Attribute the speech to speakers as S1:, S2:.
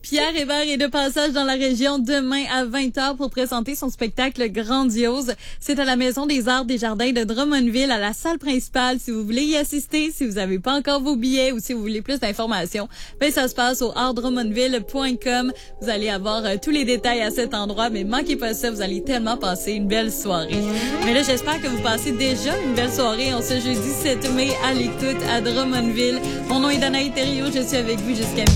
S1: Pierre Hébert est de passage dans la région demain à 20h pour présenter son spectacle Grandiose. C'est à la Maison des Arts des Jardins de Drummondville, à la salle principale. Si vous voulez y assister, si vous n'avez pas encore vos billets ou si vous voulez plus d'informations, ben ça se passe au artdrummondville.com. Vous allez avoir tous les détails à cet endroit, mais manquez pas ça, vous allez tellement passer une belle soirée. Mais là, j'espère que vous passez déjà une belle soirée en ce jeudi 7 mai à l'écoute à Drummondville. Mon nom est Danaï Thériault, je suis avec vous jusqu'à